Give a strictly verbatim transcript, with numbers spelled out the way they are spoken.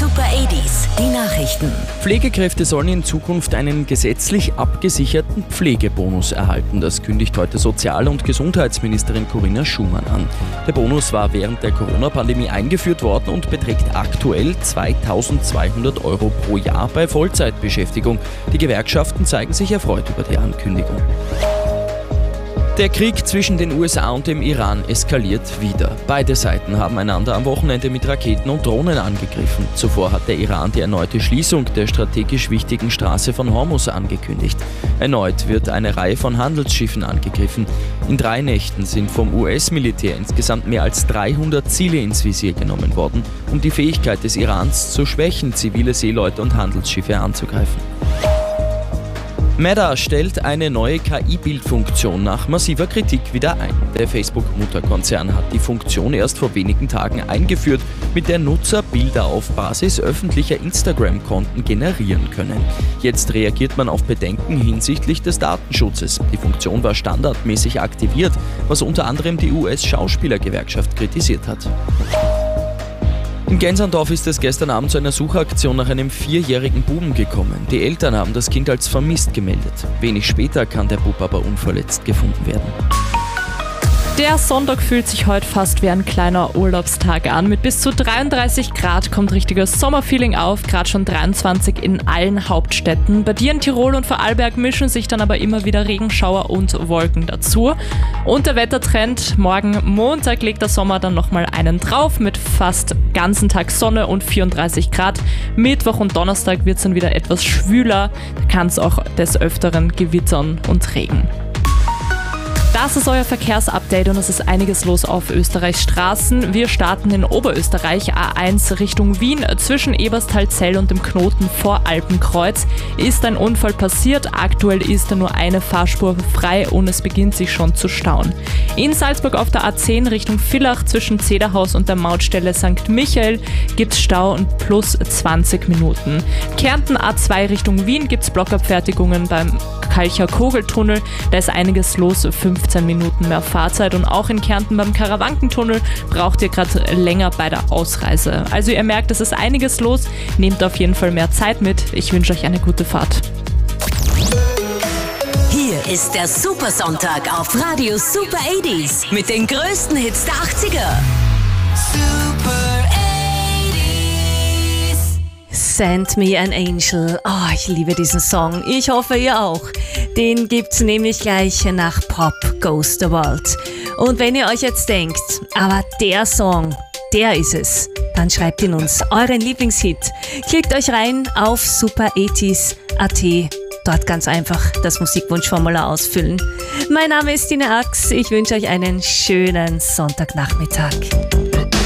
Super achtziger, die Nachrichten. Pflegekräfte sollen in Zukunft einen gesetzlich abgesicherten Pflegebonus erhalten. Das kündigt heute Sozial- und Gesundheitsministerin Corinna Schumann an. Der Bonus war während der Corona-Pandemie eingeführt worden und beträgt aktuell zweitausendzweihundert Euro pro Jahr bei Vollzeitbeschäftigung. Die Gewerkschaften zeigen sich erfreut über die Ankündigung. Der Krieg zwischen den U S A und dem Iran eskaliert wieder. Beide Seiten haben einander am Wochenende mit Raketen und Drohnen angegriffen. Zuvor hat der Iran die erneute Schließung der strategisch wichtigen Straße von Hormuz angekündigt. Erneut wird eine Reihe von Handelsschiffen angegriffen. In drei Nächten sind vom U S-Militär insgesamt mehr als dreihundert Ziele ins Visier genommen worden, um die Fähigkeit des Irans zu schwächen, zivile Seeleute und Handelsschiffe anzugreifen. Meta stellt eine neue K I-Bildfunktion nach massiver Kritik wieder ein. Der Facebook-Mutterkonzern hat die Funktion erst vor wenigen Tagen eingeführt, mit der Nutzer Bilder auf Basis öffentlicher Instagram-Konten generieren können. Jetzt reagiert man auf Bedenken hinsichtlich des Datenschutzes. Die Funktion war standardmäßig aktiviert, was unter anderem die U S-Schauspielergewerkschaft kritisiert hat. In Genserndorf ist es gestern Abend zu einer Suchaktion nach einem vierjährigen Buben gekommen. Die Eltern haben das Kind als vermisst gemeldet. Wenig später kann der Bub aber unverletzt gefunden werden. Der Sonntag fühlt sich heute fast wie ein kleiner Urlaubstag an. Mit bis zu dreiunddreißig Grad kommt richtiges Sommerfeeling auf, gerade schon dreiundzwanzig in allen Hauptstädten. Bei dir in Tirol und Vorarlberg mischen sich dann aber immer wieder Regenschauer und Wolken dazu. Und der Wettertrend, morgen Montag legt der Sommer dann nochmal einen drauf mit fast ganzen Tag Sonne und vierunddreißig Grad. Mittwoch und Donnerstag wird es dann wieder etwas schwüler, da kann es auch des Öfteren gewittern und regnen. Das ist euer Verkehrsupdate und es ist einiges los auf Österreichs Straßen. Wir starten in Oberösterreich, A eins Richtung Wien. Zwischen Eberstalzell und dem Knoten vor Alpenkreuz ist ein Unfall passiert. Aktuell ist da nur eine Fahrspur frei und es beginnt sich schon zu stauen. In Salzburg auf der A zehn Richtung Villach zwischen Zederhaus und der Mautstelle Sankt Michael gibt es Stau und plus zwanzig Minuten. Kärnten A zwei Richtung Wien gibt es Blockabfertigungen beim Kalcher Kogeltunnel. Da ist einiges los, fünfzehn Minuten mehr Fahrzeit und auch in Kärnten beim Karawankentunnel braucht ihr gerade länger bei der Ausreise. Also ihr merkt, es ist einiges los, nehmt auf jeden Fall mehr Zeit mit. Ich wünsche euch eine gute Fahrt. Hier ist der Supersonntag auf Radio Super achtziger mit den größten Hits der achtziger. Super achtziger. Send Me an Angel. Oh, ich liebe diesen Song. Ich hoffe, ihr auch. Den gibt's nämlich gleich nach Pop Goes the World. Und wenn ihr euch jetzt denkt, aber der Song, der ist es, dann schreibt ihn uns euren Lieblingshit. Klickt euch rein auf super achtziger punkt a t. Dort ganz einfach das Musikwunschformular ausfüllen. Mein Name ist Tina Ax. Ich wünsche euch einen schönen Sonntagnachmittag.